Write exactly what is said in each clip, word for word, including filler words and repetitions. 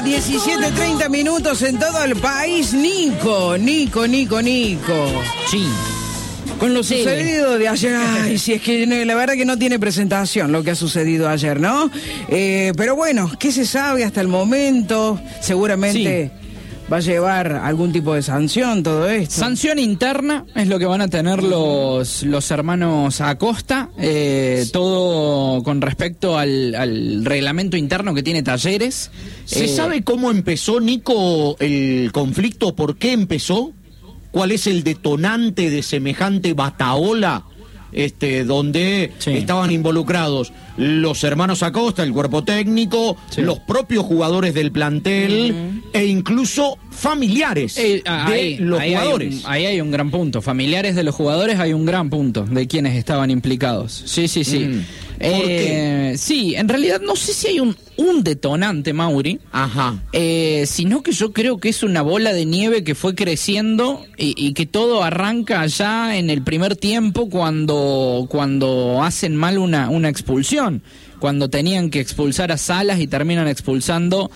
diecisiete treinta minutos en todo el país. Nico, Nico, Nico, Nico. Sí. Con lo sí. sucedido de ayer, ay, si es que la verdad que no tiene presentación lo que ha sucedido ayer, ¿no? Eh, pero bueno, ¿qué se sabe hasta el momento? Seguramente sí. va a llevar algún tipo de sanción todo esto. Sanción interna es lo que van a tener los, los hermanos Acosta, eh, todo con respecto al, al reglamento interno que tiene Talleres. ¿Se eh, sabe cómo empezó, Nico, el conflicto? ¿Por qué empezó? ¿Cuál es el detonante de semejante batahola este, donde sí. estaban involucrados los hermanos Acosta, el cuerpo técnico, sí. los propios jugadores del plantel uh-huh. e incluso familiares eh, de ahí, los ahí jugadores? Hay un, ahí hay un gran punto. Familiares de los jugadores hay un gran punto de quienes estaban implicados. Sí, sí, sí. Mm. ¿Por eh, qué? Sí, en realidad no sé si hay un, un detonante, Mauri. Ajá. Eh, sino que yo creo que es una bola de nieve que fue creciendo y, y que todo arranca ya en el primer tiempo cuando, cuando hacen mal una, una expulsión. Cuando tenían que expulsar a Salas y terminan expulsando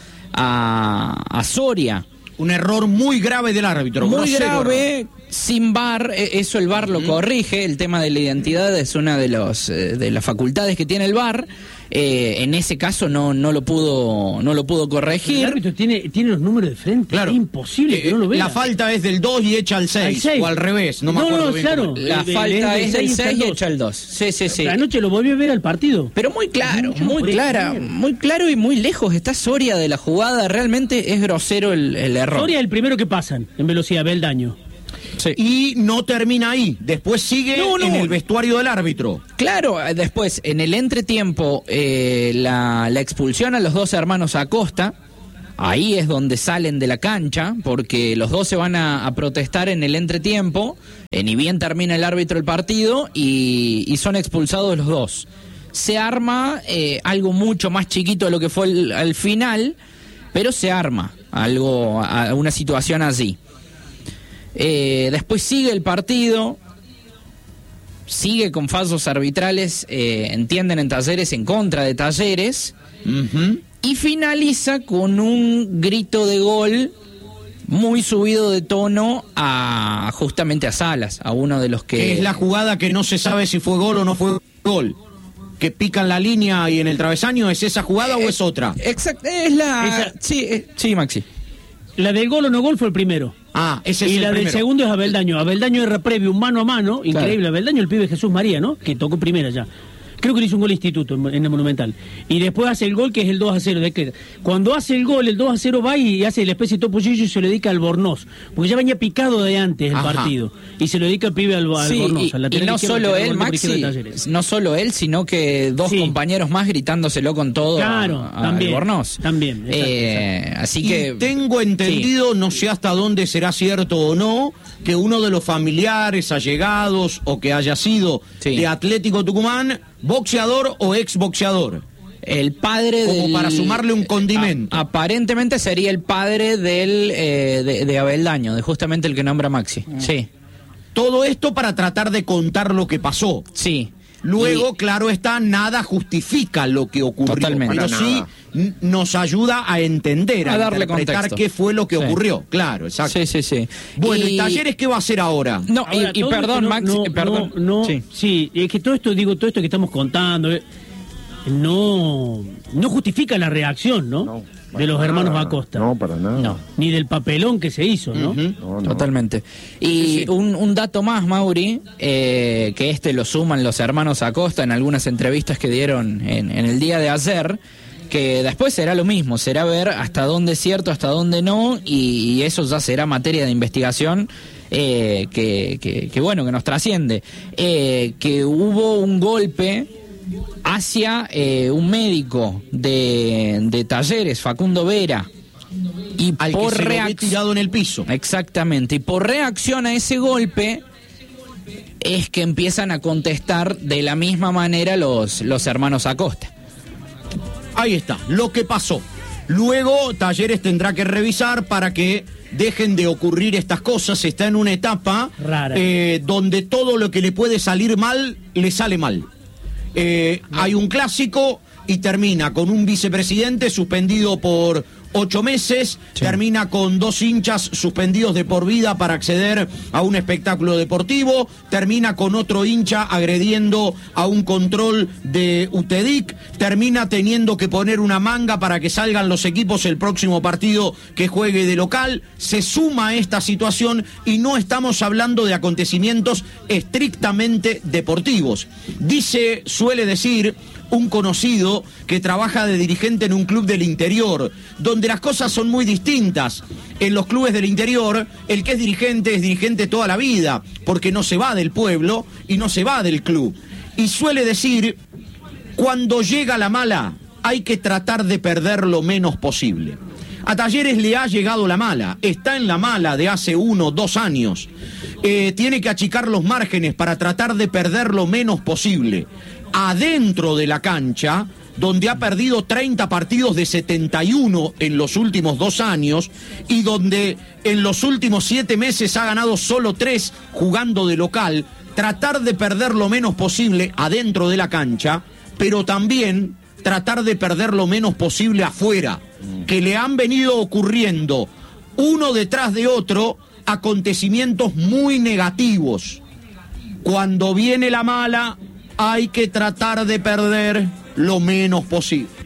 a, a Soria. Un error muy grave del árbitro. Muy grave, error. Sin V A R, eso el V A R lo corrige, el tema de la identidad es una de, los, de las facultades que tiene el V A R. Eh, en ese caso no no lo pudo no lo pudo corregir. El árbitro tiene, tiene los números de frente, claro. Es imposible eh, que no lo vea. La falta es del dos y echa al seis, o al revés, no me acuerdo no, bien. Claro. La el, falta el, el, es del seis y el echa el dos. Sí, sí, sí. Anoche lo volvió a ver al partido. Pero muy claro, Mucho muy clara, muy claro y muy lejos está Soria de la jugada, realmente es grosero el, el error. Soria es el primero que pasan en velocidad, ve el daño. Sí. Y no termina ahí, después sigue no, no. en el vestuario del árbitro. Claro, después en el entretiempo eh, la, la expulsión a los dos hermanos Acosta, ahí es donde salen de la cancha, porque los dos se van a, a protestar en el entretiempo, eh, ni bien termina el árbitro el partido y, y son expulsados los dos. Se arma eh, algo mucho más chiquito de lo que fue el, al final, pero se arma algo, a, una situación así. Eh, después sigue el partido, sigue con falsos arbitrales, eh, entienden en Talleres, en contra de Talleres, uh-huh. y finaliza con un grito de gol muy subido de tono a justamente a Salas, a uno de los que... Es la jugada que no se sabe si fue gol o no fue gol. Que pican la línea y en el travesaño, ¿es esa jugada eh, o es otra? Exacto, es la... Esa... Sí, eh, sí, Maxi. La del gol o no gol fue el primero. Ah, ese es y el la primero. Del segundo es Abeldaño. Abeldaño era previo, un mano a mano, claro. Increíble. Abeldaño, el pibe Jesús María, ¿no? Que tocó primera ya. Creo que le hizo un gol instituto en, en el Monumental. Y después hace el gol, que es el dos a cero. De que, cuando hace el gol, el dos a cero va y hace la especie de topollillo y se lo dedica al Bornoz. Porque ya venía picado de antes el Ajá. partido. Y se lo dedica el pibe al, al sí, Bornoz. Y, al y no solo él, Maxi, no solo él, sino que dos sí. compañeros más gritándoselo con todo claro, a, a, también, al Bornoz. También. Exacto, eh, exacto. Así que... Y tengo entendido, sí. no sé hasta dónde será cierto o no, que uno de los familiares, allegados o que haya sido sí. de Atlético Tucumán, boxeador o exboxeador. El padre Como del... para sumarle un condimento. A, aparentemente sería el padre del eh, de, de Abeldaño, de justamente el que nombra Maxi. Mm. Sí. Todo esto para tratar de contar lo que pasó. Sí. Luego, y... claro está, nada justifica lo que ocurrió. Totalmente. Pero sí n- nos ayuda a entender, a, a darle interpretar contexto. qué fue lo que sí. ocurrió. Claro, exacto. Sí, sí, sí. Bueno, ¿y Talleres qué va a hacer ahora? No, ahora, y, y perdón, no, Maxi, no, perdón. No, no, sí. sí, es que todo esto, digo, todo esto que estamos contando, eh, no, no justifica la reacción, ¿no? no de los hermanos nada. Acosta. No, para nada. No, ni del papelón que se hizo, ¿no? Uh-huh. no, no. Totalmente. Y sí. un, un dato más, Mauri, eh, que este lo suman los hermanos Acosta en algunas entrevistas que dieron en, en el día de ayer, que después será lo mismo, será ver hasta dónde es cierto, hasta dónde no, y, y eso ya será materia de investigación. Eh, que, que, que bueno, que nos trasciende, eh, que hubo un golpe hacia eh, un médico de, de Talleres, Facundo Vera, y Al por que se reacc- lo ve tirado en el piso. Exactamente, y por reacción a ese golpe es que empiezan a contestar de la misma manera los, los hermanos Acosta. Ahí está, lo que pasó. Luego Talleres tendrá que revisar para que dejen de ocurrir estas cosas. Está en una etapa rara, eh, donde todo lo que le puede salir mal, le sale mal. Eh, hay un clásico y termina con un vicepresidente suspendido por ocho meses, sí. termina con dos hinchas suspendidos de por vida para acceder a un espectáculo deportivo, termina con otro hincha agrediendo a un control de U T E D I C, termina teniendo que poner una manga para que salgan los equipos el próximo partido que juegue de local. Se suma a esta situación y no estamos hablando de acontecimientos estrictamente deportivos. Dice, suele decir un conocido que trabaja de dirigente en un club del interior, donde las cosas son muy distintas. En los clubes del interior, el que es dirigente es dirigente toda la vida, porque no se va del pueblo y no se va del club. Y suele decir, cuando llega la mala, hay que tratar de perder lo menos posible. A Talleres le ha llegado la mala, está en la mala de hace uno, dos años. Eh, tiene que achicar los márgenes para tratar de perder lo menos posible. Adentro de la cancha, donde ha perdido treinta partidos de setenta y uno en los últimos dos años y donde en los últimos siete meses ha ganado solo tres jugando de local, tratar de perder lo menos posible adentro de la cancha, pero también tratar de perder lo menos posible afuera, que le han venido ocurriendo uno detrás de otro acontecimientos muy negativos. Cuando viene la mala, hay que tratar de perder lo menos posible.